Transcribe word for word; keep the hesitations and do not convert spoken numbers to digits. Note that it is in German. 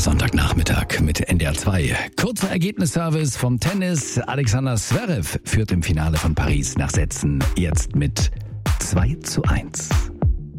Der Sonntagnachmittag mit N D R zwei. Kurzer Ergebnisservice vom Tennis. Alexander Zverev führt im Finale von Paris nach Sätzen jetzt mit zwei zu eins.